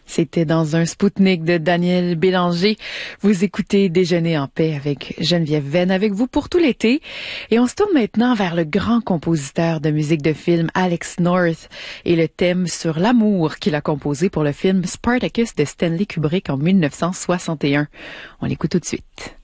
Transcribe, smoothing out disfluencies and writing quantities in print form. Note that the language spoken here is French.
C'était dans un Spoutnik de Daniel Bélanger. Vous écoutez Déjeuner en paix avec Geneviève Venn avec vous pour tout l'été. Et on se tourne maintenant vers le grand compositeur de musique de film Alex North et le thème sur l'amour qu'il a composé pour le film Spartacus de Stanley Kubrick en 1961. On l'écoute tout de suite.